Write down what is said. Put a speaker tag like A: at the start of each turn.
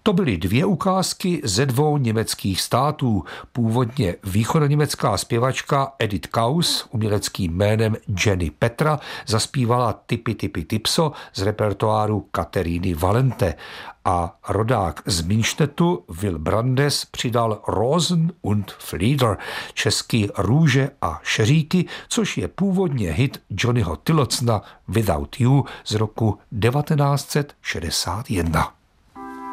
A: To byly dvě ukázky ze dvou německých států. Původně východoněmecká zpěvačka Edith Kaus uměleckým jménem Jenny Petra zaspívala Tipi Tipi Tipso z repertoáru Kateríny Valente a rodák z Münstetu Will Brandes přidal Rosen und Flieder, česky Růže a šeříky, což je původně hit Johnnyho Tillotson Without You z roku 1961.